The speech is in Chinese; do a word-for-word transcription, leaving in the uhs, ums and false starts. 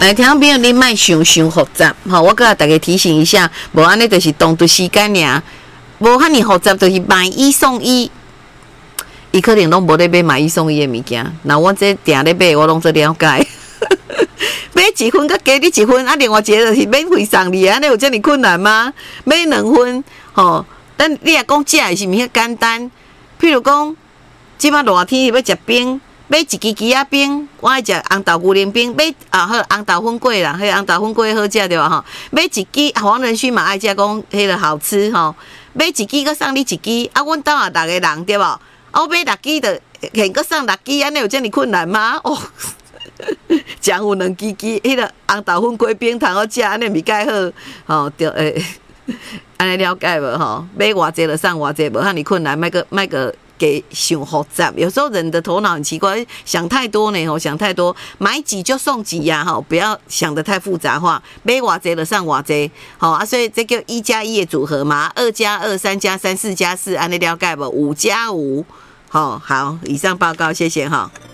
来，听众朋友，你莫想想复杂，吼，我甲大家提醒一下，无安尼就是当作时间尔，无遐尼复杂，就是买一送一。伊可能拢无咧买买一送一的物件，那我这定咧买，我拢做了解。买一份甲加你一份，啊，另外一个就是免费送你，安尼有遮尔困难吗？买两份，吼，但你若讲食的是毋遐简单？譬如讲，即摆热天要食冰，买一支鸡仔冰，我爱食红豆牛奶冰，买啊好红豆粉粿啦，迄红豆粉粿好食对吧？吼，买一支黄仁勋嘛爱食，讲迄个好吃吼，买一支佮送你一支，啊，阮兜也六个人对无？啊，我买六支的，现佮送六支，安尼有遮尔困难吗？哦。讲有两支支，迄个红豆粉粿冰通好食，安尼咪介好，吼，对诶，安尼了解无吼？买偌济就送偌济，无遐尼困难，莫个莫个给想复杂。有时候人的头脑很奇怪，想太多呢，吼，想太多，买几就送几呀，吼，不要想得太复杂化，买偌济就送偌济，吼啊，所以这叫一加一的组合嘛，二加二、三加三、四加四，安尼了解无？五加五，吼，好，以上报告，谢谢哈。